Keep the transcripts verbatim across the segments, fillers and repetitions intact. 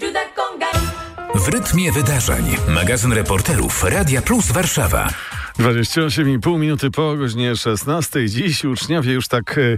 W rytmie wydarzeń. Magazyn reporterów Radia Plus Warszawa. dwadzieścia osiem i pół minuty po godzinie szesnastej. Dziś uczniowie już tak e,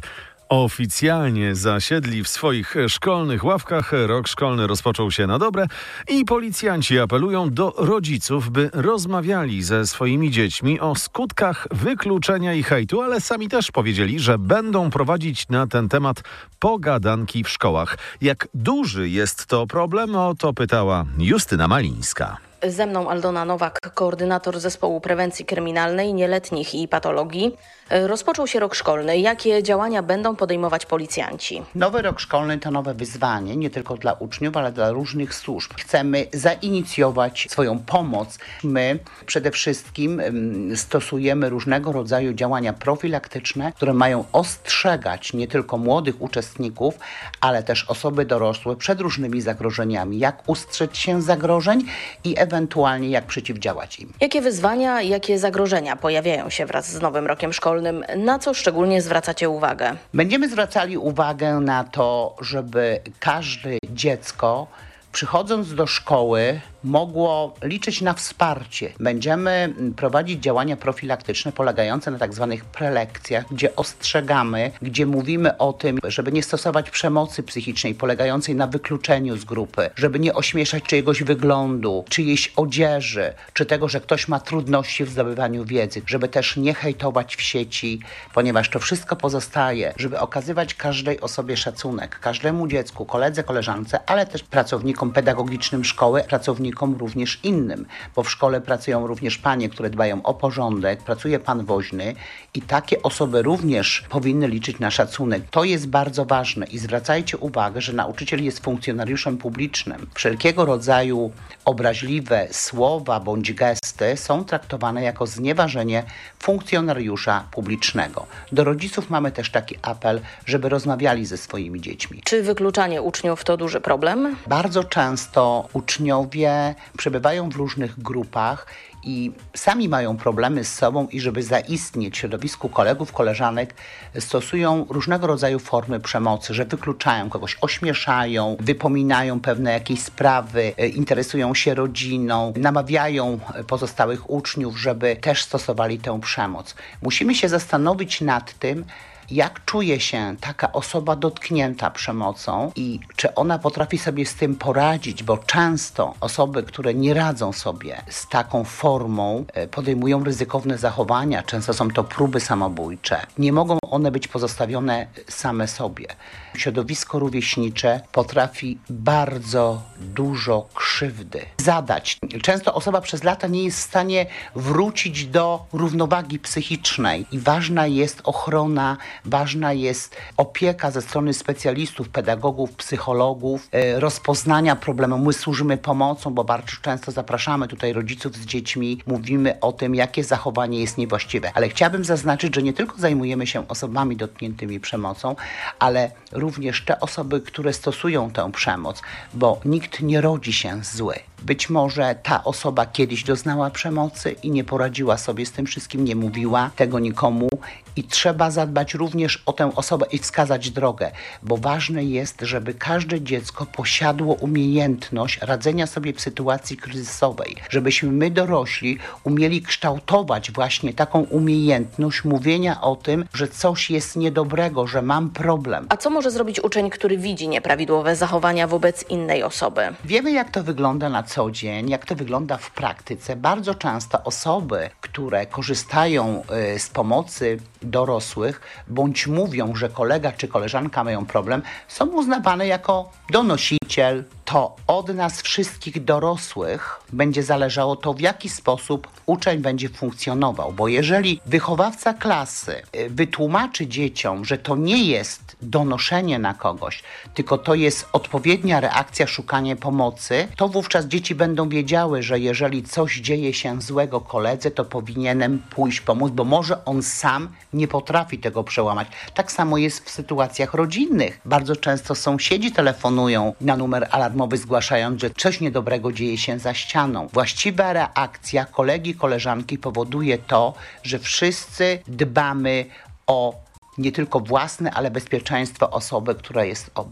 oficjalnie zasiedli w swoich szkolnych ławkach. Rok szkolny rozpoczął się na dobre i policjanci apelują do rodziców, by rozmawiali ze swoimi dziećmi o skutkach wykluczenia i hejtu, ale sami też powiedzieli, że będą prowadzić na ten temat pogadanki w szkołach. Jak duży jest to problem? O to pytała Justyna Malińska. Ze mną Aldona Nowak, koordynator Zespołu Prewencji Kryminalnej, Nieletnich i Patologii. Rozpoczął się rok szkolny. Jakie działania będą podejmować policjanci? Nowy rok szkolny to nowe wyzwanie, nie tylko dla uczniów, ale dla różnych służb. Chcemy zainicjować swoją pomoc. My przede wszystkim stosujemy różnego rodzaju działania profilaktyczne, które mają ostrzegać nie tylko młodych uczestników, ale też osoby dorosłe przed różnymi zagrożeniami. Jak ustrzec się zagrożeń i ewentualnie jak przeciwdziałać im. Jakie wyzwania, jakie zagrożenia pojawiają się wraz z nowym rokiem szkolnym? Na co szczególnie zwracacie uwagę? Będziemy zwracali uwagę na to, żeby każde dziecko, przychodząc do szkoły, mogło liczyć na wsparcie. Będziemy prowadzić działania profilaktyczne polegające na tak zwanych prelekcjach, gdzie ostrzegamy, gdzie mówimy o tym, żeby nie stosować przemocy psychicznej polegającej na wykluczeniu z grupy, żeby nie ośmieszać czyjegoś wyglądu, czyjejś odzieży, czy tego, że ktoś ma trudności w zdobywaniu wiedzy, żeby też nie hejtować w sieci, ponieważ to wszystko pozostaje, żeby okazywać każdej osobie szacunek, każdemu dziecku, koledze, koleżance, ale też pracownikom pedagogicznym szkoły, pracownikom również innym, bo w szkole pracują również panie, które dbają o porządek, pracuje pan woźny i takie osoby również powinny liczyć na szacunek. To jest bardzo ważne i zwracajcie uwagę, że nauczyciel jest funkcjonariuszem publicznym. Wszelkiego rodzaju obraźliwe słowa bądź gesty są traktowane jako znieważenie funkcjonariusza publicznego. Do rodziców mamy też taki apel, żeby rozmawiali ze swoimi dziećmi. Czy wykluczanie uczniów to duży problem? Bardzo często uczniowie przebywają w różnych grupach i sami mają problemy z sobą i żeby zaistnieć w środowisku kolegów, koleżanek, stosują różnego rodzaju formy przemocy, że wykluczają kogoś, ośmieszają, wypominają pewne jakieś sprawy, interesują się rodziną, namawiają pozostałych uczniów, żeby też stosowali tę przemoc. Musimy się zastanowić nad tym, jak czuje się taka osoba dotknięta przemocą i czy ona potrafi sobie z tym poradzić, bo często osoby, które nie radzą sobie z taką formą, podejmują ryzykowne zachowania, często są to próby samobójcze. Nie mogą one być pozostawione same sobie. Środowisko rówieśnicze potrafi bardzo dużo krzywdy zadać. Często osoba przez lata nie jest w stanie wrócić do równowagi psychicznej i ważna jest ochrona, ważna jest opieka ze strony specjalistów, pedagogów, psychologów, rozpoznania problemu. My służymy pomocą, bo bardzo często zapraszamy tutaj rodziców z dziećmi, mówimy o tym, jakie zachowanie jest niewłaściwe. Ale chciałabym zaznaczyć, że nie tylko zajmujemy się osobami dotkniętymi przemocą, ale również te osoby, które stosują tę przemoc, bo nikt nie rodzi się zły. Być może ta osoba kiedyś doznała przemocy i nie poradziła sobie z tym wszystkim, nie mówiła tego nikomu i trzeba zadbać również o tę osobę i wskazać drogę, bo ważne jest, żeby każde dziecko posiadło umiejętność radzenia sobie w sytuacji kryzysowej, żebyśmy my dorośli umieli kształtować właśnie taką umiejętność mówienia o tym, że coś jest niedobrego, że mam problem. A co może zrobić uczeń, który widzi nieprawidłowe zachowania wobec innej osoby? Wiemy, jak to wygląda na co dzień, jak to wygląda w praktyce. Bardzo często osoby, które korzystają y, z pomocy dorosłych, bądź mówią, że kolega czy koleżanka mają problem, są uznawane jako donosiciel. To od nas wszystkich dorosłych będzie zależało to, w jaki sposób uczeń będzie funkcjonował. Bo jeżeli wychowawca klasy wytłumaczy dzieciom, że to nie jest donoszenie na kogoś, tylko to jest odpowiednia reakcja, szukanie pomocy, to wówczas dzieci będą wiedziały, że jeżeli coś dzieje się złego koledze, to powinienem pójść pomóc, bo może on sam nie potrafi tego przełamać. Tak samo jest w sytuacjach rodzinnych. Bardzo często sąsiedzi telefonują na numer alarmowy, zgłaszając, że coś niedobrego dzieje się za ścianą. Właściwa reakcja kolegi, koleżanki powoduje to, że wszyscy dbamy o nie tylko własne, ale bezpieczeństwo osoby, która jest obok.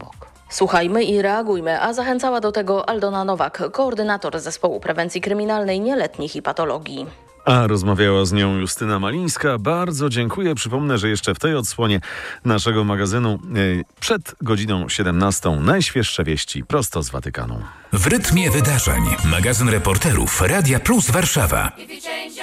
Słuchajmy i reagujmy, a zachęcała do tego Aldona Nowak, koordynator Zespołu Prewencji Kryminalnej Nieletnich i Patologii. A rozmawiała z nią Justyna Malińska. Bardzo dziękuję. Przypomnę, że jeszcze w tej odsłonie naszego magazynu yy, przed godziną siedemnastą najświeższe wieści prosto z Watykanu. W rytmie wydarzeń. Magazyn reporterów Radia Plus Warszawa.